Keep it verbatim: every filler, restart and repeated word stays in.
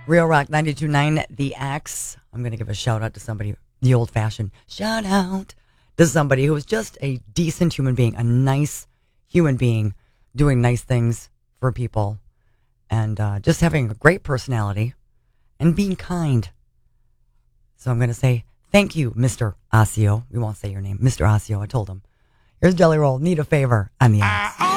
Real Rock ninety-two point nine, The Axe. I'm going to give a shout out to somebody, the old fashioned shout out to somebody who is just a decent human being, a nice human being, doing nice things for people, and uh, just having a great personality and being kind. So I'm going to say thank you, Mister Osseo. We won't say your name. Mister Osseo, I told him. Here's Jelly Roll. Need a favor on The Axe.